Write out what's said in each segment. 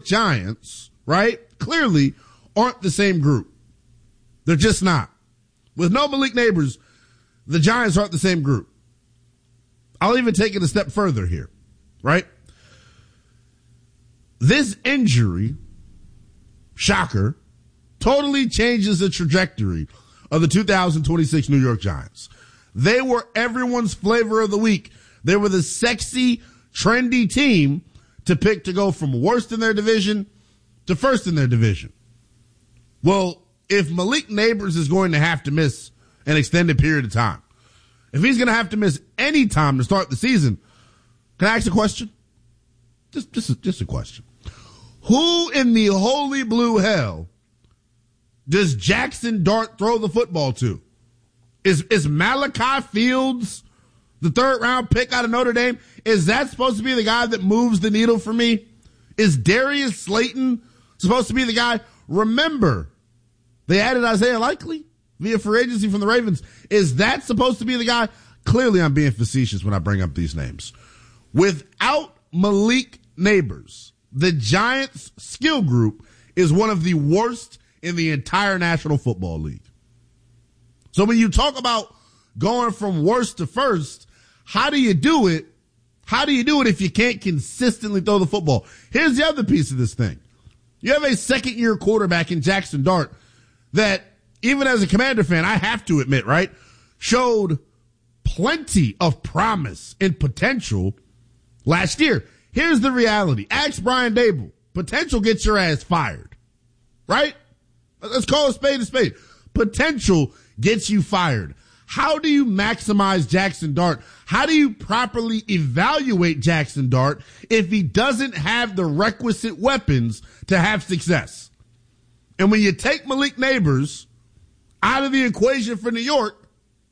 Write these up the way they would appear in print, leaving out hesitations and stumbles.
Giants, right, clearly aren't the same group. They're just not. With no Malik Nabers, the Giants aren't the same group. I'll even take it a step further here, right? This injury, shocker, totally changes the trajectory of the 2026 New York Giants. They were everyone's flavor of the week. They were the sexy, trendy team to pick to go from worst in their division to first in their division. Well, if Malik Nabers is going to have to miss an extended period of time, if he's going to have to miss any time to start the season, can I ask a question? Just a question. Who in the holy blue hell does Jackson Dart throw the football to? Is Malachi Fields, the third round pick out of Notre Dame, is that supposed to be the guy that moves the needle for me? Is Darius Slayton supposed to be the guy? Remember, they added Isaiah Likely via free agency from the Ravens. Is that supposed to be the guy? Clearly, I'm being facetious when I bring up these names. Without Malik Nabers, the Giants' skill group is one of the worst in the entire National Football League. So when you talk about going from worst to first, how do you do it? How do you do it if you can't consistently throw the football? Here's the other piece of this thing. You have a second-year quarterback in Jackson Dart that, even as a Commander fan, I have to admit, right, showed plenty of promise and potential last year. Here's the reality. Ask Brian Dable. Potential gets your ass fired, right? Let's call a spade a spade. Potential gets you fired. How do you maximize Jackson Dart? How do you properly evaluate Jackson Dart if he doesn't have the requisite weapons to have success? And when you take Malik Nabers out of the equation for New York,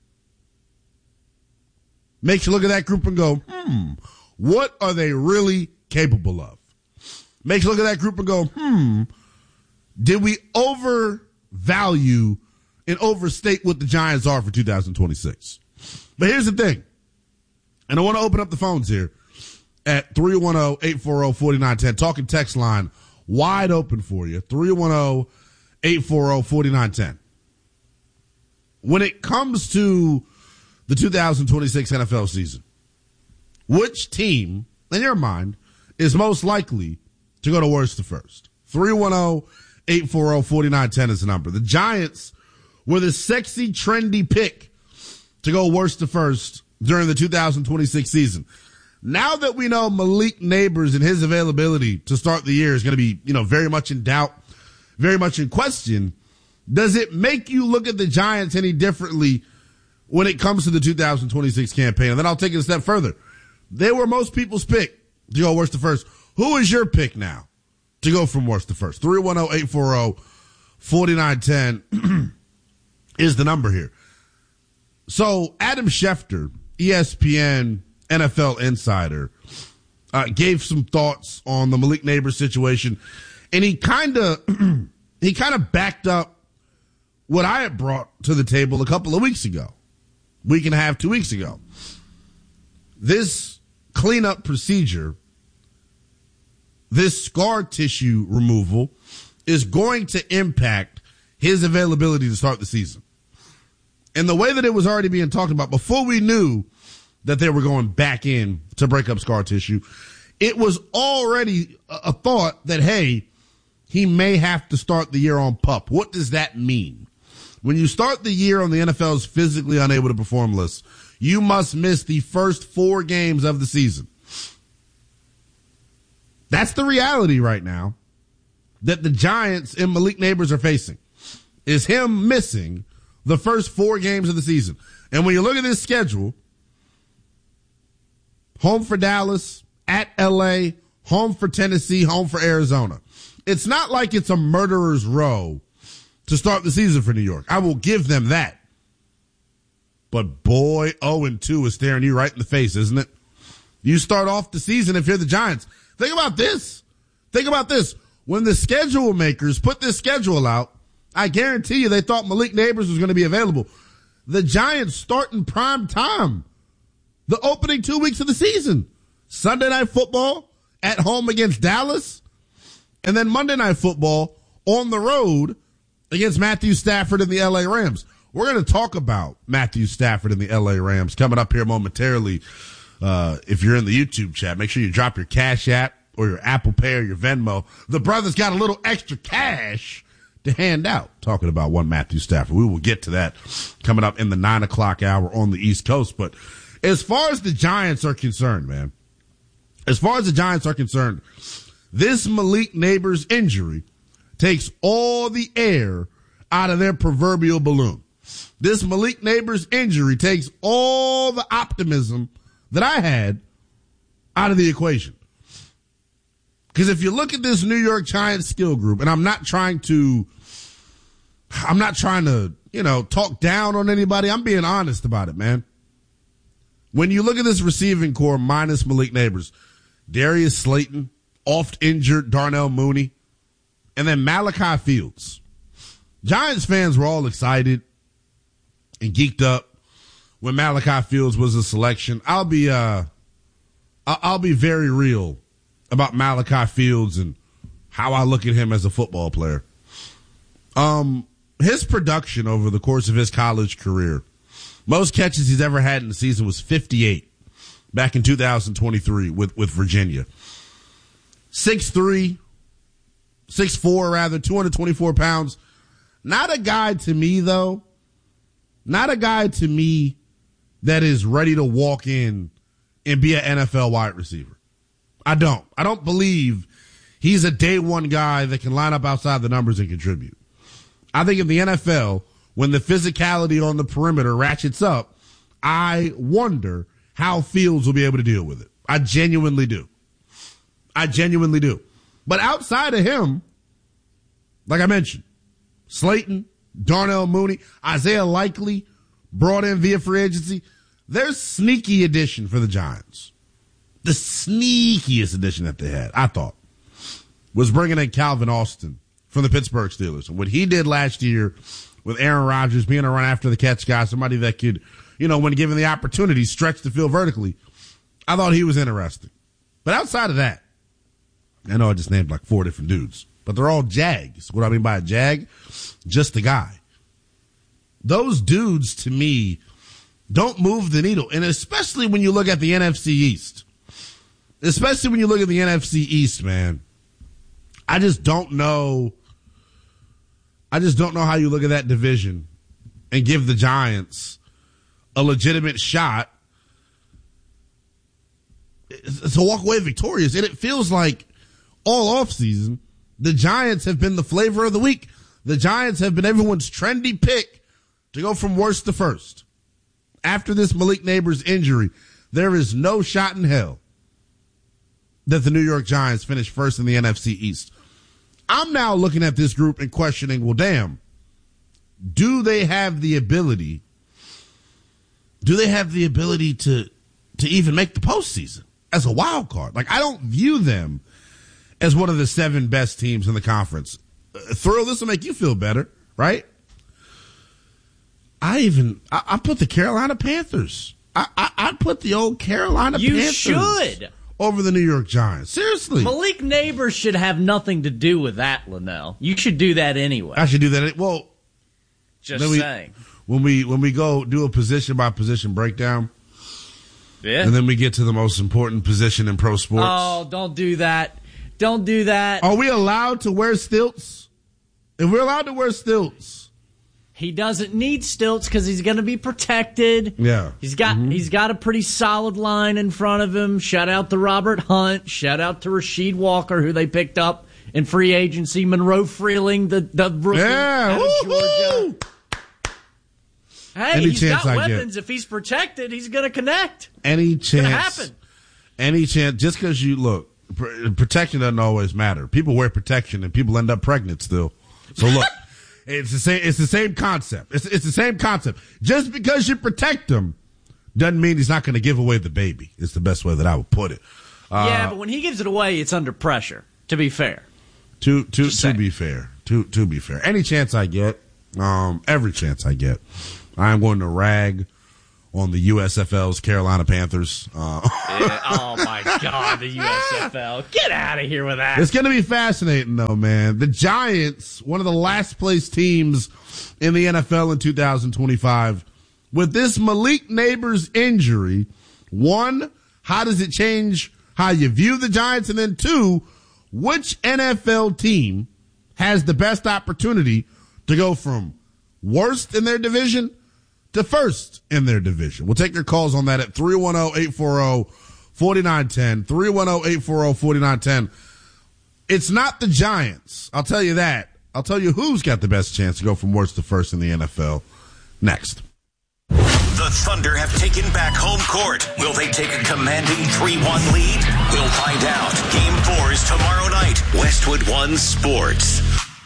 makes you look at that group and go, what are they really capable of? Makes you look at that group and go, did we overvalue and overstate what the Giants are for 2026? But here's the thing, and I want to open up the phones here at 310-840-4910. Talking text line wide open for you, 310-840-4910. When it comes to the 2026 NFL season, which team, in your mind, is most likely to go to worst to first? 310-840-4910 is the number. The Giants were the sexy, trendy pick to go worst to first during the 2026 season. Now that we know Malik Nabers and his availability to start the year is going to be, very much in doubt, very much in question, does it make you look at the Giants any differently when it comes to the 2026 campaign? And then I'll take it a step further. They were most people's pick to go worst to first. Who is your pick now to go from worst to first? 310-840-4910 is the number here. So Adam Schefter, ESPN NFL insider, gave some thoughts on the Malik Nabers situation, and he kind of backed up what I had brought to the table a couple of weeks ago, week and a half, 2 weeks ago. This cleanup procedure, this scar tissue removal, is going to impact his availability to start the season. And the way that it was already being talked about before we knew that they were going back in to break up scar tissue, it was already a thought that, hey, he may have to start the year on PUP. What does that mean? When you start the year on the NFL's physically unable to perform list, you must miss the first 4 games of the season. That's the reality right now that the Giants and Malik Nabers are facing, is him missing the first 4 games of the season. And when you look at this schedule, home for Dallas, at LA, home for Tennessee, home for Arizona. It's not like it's a murderer's row to start the season for New York. I will give them that. But boy, 0-2 is staring you right in the face, isn't it? You start off the season if you're the Giants. Think about this. When the schedule makers put this schedule out, I guarantee you they thought Malik Nabers was going to be available. The Giants start in prime time the opening 2 weeks of the season. Sunday Night Football at home against Dallas, And then Monday Night Football on the road against Matthew Stafford and the LA Rams. We're going to talk about Matthew Stafford and the LA Rams coming up here momentarily. If you're in the YouTube chat, make sure you drop your Cash App or your Apple Pay or your Venmo. The brother's got a little extra cash to hand out, talking about one Matthew Stafford. We will get to that coming up in the 9 o'clock hour on the East Coast. But as far as the Giants are concerned, man, as far as the Giants are concerned, this Malik Neighbors injury takes all the air out of their proverbial balloon. This Malik Neighbors injury takes all the optimism that I had out of the equation. Because if you look at this New York Giants skill group, and I'm not trying to, talk down on anybody. I'm being honest about it, man. When you look at this receiving core minus Malik Neighbors, Darius Slayton, oft injured Darnell Mooney, and then Malachi Fields. Giants fans were all excited and geeked up when Malachi Fields was a selection. I'll be very real about Malachi Fields and how I look at him as a football player. His production over the course of his college career, most catches he's ever had in the season was 58 back in 2023 with Virginia. 6'4", 224 pounds. Not a guy to me, though. Not a guy to me that is ready to walk in and be an NFL wide receiver. I don't believe he's a day one guy that can line up outside the numbers and contribute. I think in the NFL, when the physicality on the perimeter ratchets up, I wonder how Fields will be able to deal with it. I genuinely do. But outside of him, like I mentioned, Slayton, Darnell Mooney, Isaiah Likely, brought in via free agency. There's sneaky addition for the Giants. The sneakiest addition that they had, I thought, was bringing in Calvin Austin from the Pittsburgh Steelers. And what he did last year with Aaron Rodgers being a run after the catch guy, somebody that could, when given the opportunity, stretch the field vertically, I thought he was interesting. But outside of that, I know I just named like 4 different dudes, but they're all Jags. What do I mean by a Jag? Just the guy. Those dudes, to me, don't move the needle. And especially when you look at the NFC East. Especially when you look at the NFC East, man. I just don't know how you look at that division and give the Giants a legitimate shot to walk away victorious. And it feels like all offseason, the Giants have been the flavor of the week. The Giants have been everyone's trendy pick to go from worst to first. After this Malik Neighbors injury, there is no shot in hell that the New York Giants finish first in the NFC East. I'm now looking at this group and questioning, well, damn, do they have the ability to even make the postseason as a wild card? Like, I don't view them as one of the 7 best teams in the conference. Thrill, this will make you feel better, right? I put the Carolina Panthers. I put the old Carolina Panthers. You should. Over the New York Giants. Seriously. Malik Neighbors should have nothing to do with that, Linnell. You should do that anyway. I should do that. Well, just saying. When we go do a position by position breakdown, yeah, and then we get to the most important position in pro sports. Oh, don't do that. Don't do that. Are we allowed to wear stilts? If we're allowed to wear stilts. He doesn't need stilts because he's going to be protected. Yeah. He's got a pretty solid line in front of him. Shout out to Robert Hunt. Shout out to Rasheed Walker, who they picked up in free agency. Monroe Freeling, the rookie out of Georgia. Hey, he's got weapons. If he's protected, he's going to connect. Any chance. It's going to happen. Any chance. Just because you look, protection doesn't always matter. People wear protection and people end up pregnant still. So look. It's the same concept. It's the same concept. Just because you protect him doesn't mean he's not going to give away the baby. It's the best way that I would put it. Yeah, but when he gives it away, it's under pressure. To be fair. To be fair. To be fair. Any chance I get, every chance I get, I am going to rag on the USFL's Carolina Panthers. Oh, my God, the USFL. Get out of here with that. It's going to be fascinating, though, man. The Giants, one of the last-place teams in the NFL in 2025. With this Malik Neighbors injury, one, how does it change how you view the Giants? And then two, which NFL team has the best opportunity to go from worst in their division to first in their division? We'll take your calls on that at 310-840-4910, 310-840-4910. It's not the Giants. I'll tell you that. I'll tell you who's got the best chance to go from worst to first in the NFL next. The Thunder have taken back home court. Will they take a commanding 3-1 lead? We'll find out. Game 4 is tomorrow night. Westwood One Sports.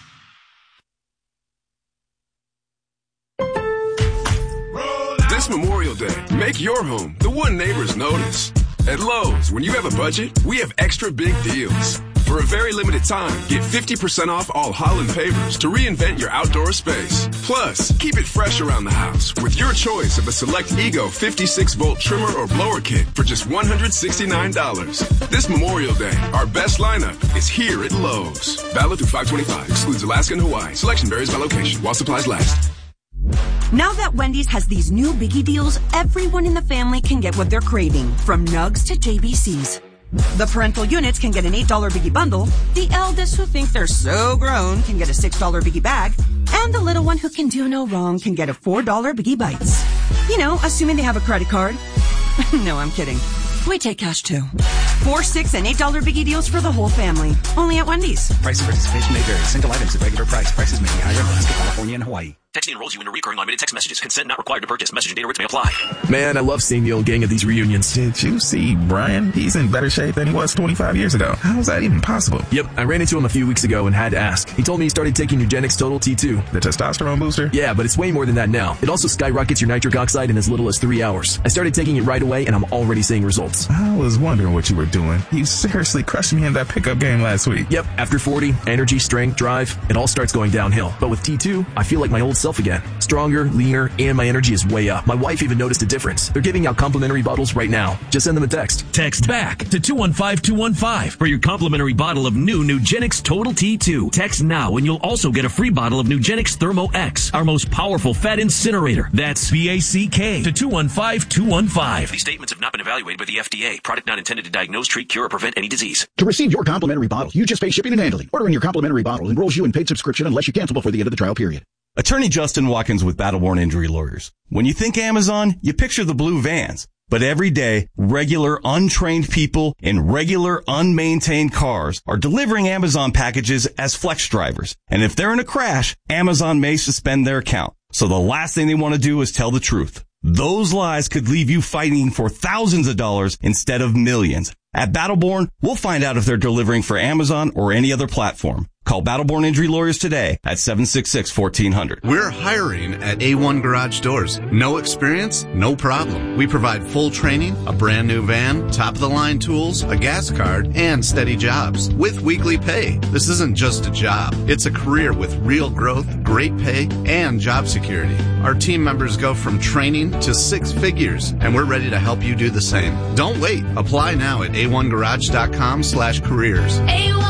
This Memorial Day, make your home the one neighbors notice. At Lowe's, when you have a budget, we have extra big deals. For a very limited time, get 50% off all Holland pavers to reinvent your outdoor space. Plus, keep it fresh around the house with your choice of a Select Ego 56-volt trimmer or blower kit for just $169. This Memorial Day, our best lineup is here at Lowe's. Valid through 5/25. Excludes Alaska and Hawaii. Selection varies by location while supplies last. Now that Wendy's has these new biggie deals, everyone in the family can get what they're craving, from nugs to JBCs. The parental units can get an $8 biggie bundle, the eldest who think they're so grown can get a $6 biggie bag, and the little one who can do no wrong can get a $4 biggie bites. You know, assuming they have a credit card. No, I'm kidding. We take cash too. $4, $6, and $8 biggie deals for the whole family. Only at Wendy's. Price of participation may vary. Single items at regular price. Prices may be higher in Alaska, California, and Hawaii. Texting enrolls you in a recurring unlimited text messages. Consent not required to purchase. Message and data rates may apply. Man, I love seeing the old gang at these reunions. Did you see Brian? He's in better shape than he was 25 years ago. How is that even possible? Yep, I ran into him a few weeks ago and had to ask. He told me he started taking Nugenix Total T2. The testosterone booster? Yeah, but it's way more than that now. It also skyrockets your nitric oxide in as little as 3 hours. I started taking it right away and I'm already seeing results. I was wondering what you were doing. You seriously crushed me in that pickup game last week. Yep, after 40, energy, strength, drive, it all starts going downhill. But with T2, I feel like my old self again. Stronger, leaner, and my energy is way up. My wife even noticed a difference. They're giving out complimentary bottles right now. Just send them a text. Text BACK to 215-215 for your complimentary bottle of new Nugenix Total T2. Text now and you'll also get a free bottle of Nugenix Thermo X, our most powerful fat incinerator. That's BACK to 215-215. These statements have not been evaluated by the FDA. Product not intended to diagnose, treat, cure, or prevent any disease. To receive your complimentary bottle, you just pay shipping and handling. Ordering your complimentary bottle enrolls you in paid subscription unless you cancel before the end of the trial period. Attorney Justin Watkins with Battleborn Injury Lawyers. When you think Amazon, you picture the blue vans. But every day, regular untrained people in regular unmaintained cars are delivering Amazon packages as flex drivers. And if they're in a crash, Amazon may suspend their account. So the last thing they want to do is tell the truth. Those lies could leave you fighting for thousands of dollars instead of millions. At Battleborn, we'll find out if they're delivering for Amazon or any other platform. Call Battleborn Injury Lawyers today at 766-1400. We're hiring at A1 Garage Doors. No experience? No problem. We provide full training, a brand new van, top-of-the-line tools, a gas card, and steady jobs with weekly pay. This isn't just a job. It's a career with real growth, great pay, and job security. Our team members go from training to 6 figures, and we're ready to help you do the same. Don't wait. Apply now at a1garage.com/careers. A1